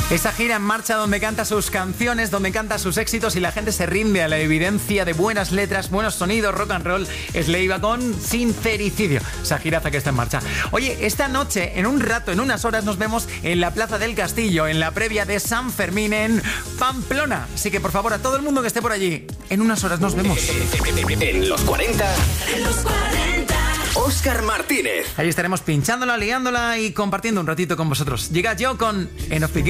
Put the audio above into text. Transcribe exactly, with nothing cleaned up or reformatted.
Esa gira en marcha donde canta sus canciones, donde canta sus éxitos y la gente se rinde a la evidencia de buenas letras, buenos sonidos, rock and roll. Es Leiva con Sincericidio. Esa giraza que está en marcha. Oye, esta noche, en un rato, en unas horas, nos vemos en la Plaza del Castillo, en la previa de San Fermín en Pamplona. Así que, por favor, a todo el mundo que esté por allí, en unas horas nos vemos. En los cuarenta. En los cuarenta. Óscar Martínez. Ahí estaremos pinchándola, liándola y compartiendo un ratito con vosotros. Llega yo con Enough.